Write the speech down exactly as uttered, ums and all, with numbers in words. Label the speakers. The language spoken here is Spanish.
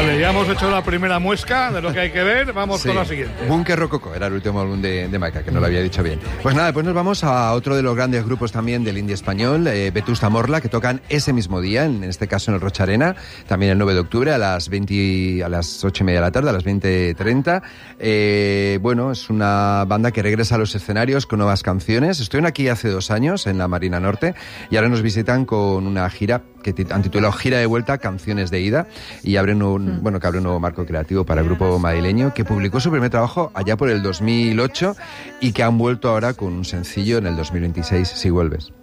Speaker 1: Vale, ya hemos hecho la primera muesca de lo que hay que ver, vamos sí. con la siguiente.
Speaker 2: Búnker Rococó era el último álbum de, de Maika, que no lo había dicho bien. Pues nada, pues nos vamos a otro de los grandes grupos también del indie español, eh, Vetusta Morla, que tocan ese mismo día, en, en este caso en el Rocha Arena, también el nueve de octubre a las veinte, a las ocho y media de la tarde, a las veinte treinta. Eh, bueno, es una banda que regresa a los escenarios con nuevas canciones. Estuvieron aquí hace dos años en la Marina Norte y ahora nos visitan con una gira que han titulado Gira de Vuelta, Canciones de Ida, y abren un, mm. bueno, que abre un nuevo marco creativo para el grupo madrileño, que publicó su primer trabajo allá por el dos mil ocho y que han vuelto ahora con un sencillo en el dos mil veintiséis, Si Vuelves.